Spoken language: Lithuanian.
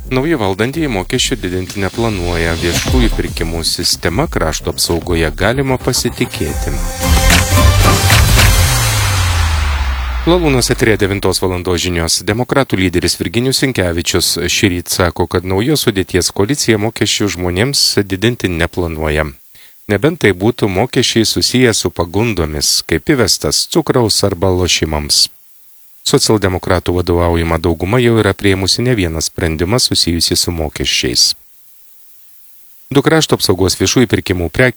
Nauji valdantieji mokesčių didinti neplanuoja. Viešųjų pirkimų sistema krašto apsaugoje galima pasitikėti. Lalūnuose 9 valandos žinios. Demokratų lyderis Virginijus Sinkevičius šįryt sako, kad naujos sudėties koalicija mokesčių žmonėms didinti neplanuoja. Nebent tai būtų mokesčiai susiję su pagundomis, kaip įvestas cukraus arba lošimams. Socialdemokratų vadovaujama dauguma jau yra priėmusi ne vieną sprendimą susijusį su mokesčiais. Du krašto apsaugos viešųjų pirkimų